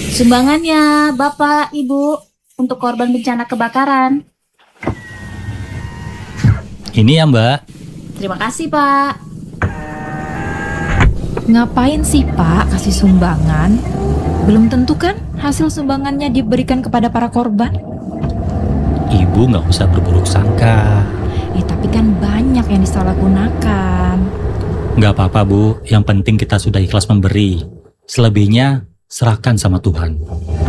Sumbangannya, Bapak, Ibu, untuk korban bencana kebakaran. Ini ya Mbak. Terima kasih, Pak. Ngapain sih Pak kasih sumbangan? Belum tentu kan hasil sumbangannya diberikan kepada para korban? Ibu nggak usah berburuk sangka. Tapi kan banyak yang disalahgunakan. Nggak apa-apa Bu, yang penting kita sudah ikhlas memberi. Selebihnya serahkan sama Tuhan.